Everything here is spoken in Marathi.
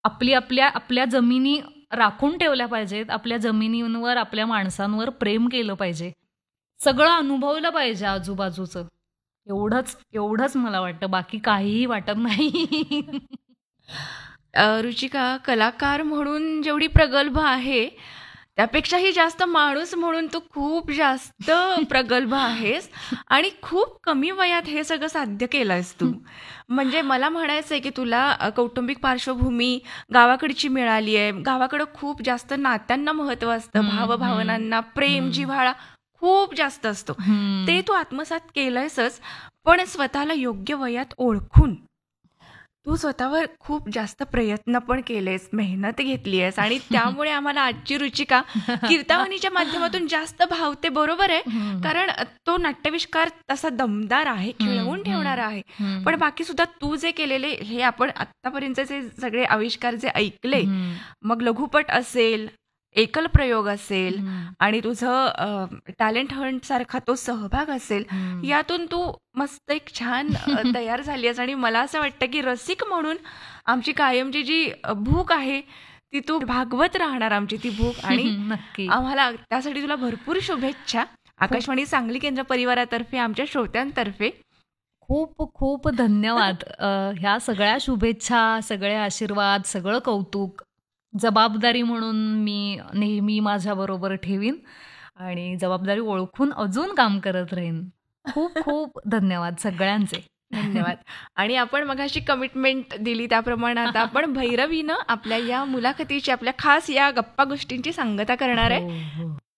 आपल्या जमिनी राखून ठेवल्या पाहिजेत. आपल्या जमिनींवर, आपल्या माणसांवर प्रेम केलं पाहिजे. सगळं अनुभवलं पाहिजे आजूबाजूचं. एवढंच मला वाटतं. बाकी काहीही वाटत नाही. रुचिका, कलाकार म्हणून जेवढी प्रगल्भ आहे त्यापेक्षाही जास्त माणूस म्हणून तू खूप जास्त प्रगल्भ आहेस आणि खूप कमी वयात हे सगळं साध्य केलंयस तू. म्हणजे मला म्हणायचंय की तुला कौटुंबिक पार्श्वभूमी गावाकडची मिळाली आहे. गावाकडं खूप जास्त नात्यांना महत्व असतं, हम्म, भावभावनांना, प्रेम, हम्म, जिव्हाळा खूप जास्त असतो. हम्म. ते तू आत्मसात केलंयसच, पण स्वतःला योग्य वयात ओळखून तू स्वतःवर खूप जास्त प्रयत्न पण केलेस, मेहनत घेतली आहेस आणि त्यामुळे आम्हाला आजची रुचिका कीर्तावनीच्या माध्यमातून जास्त भावते. बरोबर आहे, हम्म, कारण तो नाट्यविष्कार तसा दमदार आहे, खिळवून ठेवणारा आहे. हम्म, पण बाकी सुद्धा तू जे केलेले हे आपण आत्तापर्यंतचे सगळे आविष्कार जे ऐकले, हम्म, मग लघुपट असेल, एकल प्रयोग असेल हम्म, आणि तुझं टॅलेंट हंट सारखा तो सहभाग असेल, हम्म. यातून तू मस्त एक छान तयार झाली आहेस. आणि मला असं वाटतं की रसिक म्हणून आमची कायमची जी भूक आहे ती तू भागवत राहणार, आमची ती भूक. आणि नक्की. आम्हाला त्यासाठी तुला भरपूर शुभेच्छा आकाशवाणी सांगली केंद्र परिवारातर्फे, आमच्या श्रोत्यांतर्फे. खूप खूप धन्यवाद. ह्या सगळ्या शुभेच्छा, सगळे आशीर्वाद, सगळं कौतुक जबाबदारी म्हणून मी नेहमी माझ्याबरोबर ठेवीन आणि जबाबदारी ओळखून अजून काम करत राहीन. खूप खूप धन्यवाद सगळ्यांचे. धन्यवाद. आणि आपण मगाशी कमिटमेंट दिली त्याप्रमाणे आता आपण भैरवीनं आपल्या या मुलाखतीची, आपल्या खास या गप्पा गोष्टींची सांगता करणार आहे. हो, हो.